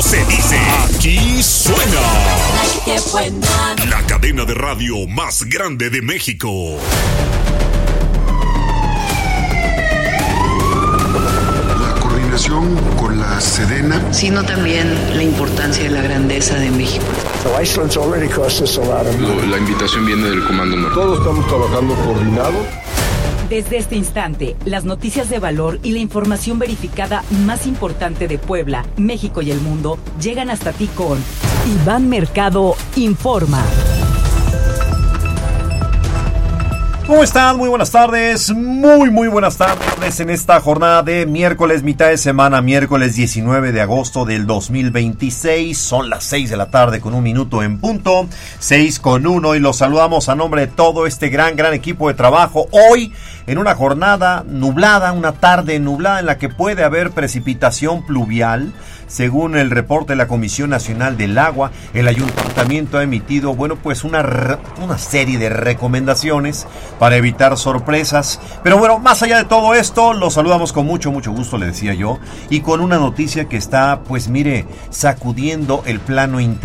se dice, aquí suena. ¡Qué buena! La cadena de radio más grande de México. La coordinación con la Sedena, sino también la importancia de la grandeza de México. La invitación viene del Comando Norte. Todos estamos trabajando coordinados. Desde este instante, las noticias de valor y la información verificada más importante de Puebla, México y el mundo llegan hasta ti con Iván Mercado Informa. ¿Cómo están? Muy buenas tardes, muy buenas tardes en esta jornada de miércoles, mitad de semana, miércoles 19 de agosto del 2026. Son las 6 de la tarde con 1 minuto en punto, 6:01, y los saludamos a nombre de todo este gran equipo de trabajo. Hoy, en una jornada nublada, una tarde nublada en la que puede haber precipitación pluvial. Según el reporte de la Comisión Nacional del Agua, el ayuntamiento ha emitido, pues una serie de recomendaciones para evitar sorpresas. Pero bueno, más allá de todo esto, los saludamos con mucho gusto, le decía yo, y con una noticia que está, sacudiendo el plano internacional.